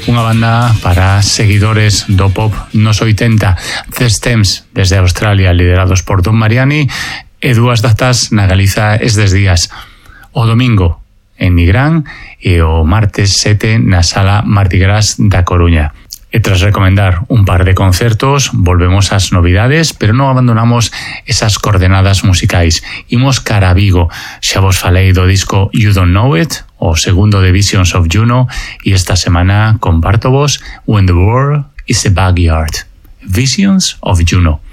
unha banda para seguidores do pop nos 80, The Stems desde Australia, liderados por Don Mariani, e dúas datas na Galiza estes días, o domingo en Nigrán e o martes 7 na Sala Mardi Gras da Coruña. E tras recomendar un par de concertos, volvemos ás novidades, pero non abandonamos esas coordenadas musicais. Imos cara a Vigo. Xa vos falei do disco You Don't Know It, o segundo de Visions of Juno, e esta semana comparto vos When the World is a Backyard. Visions of Juno.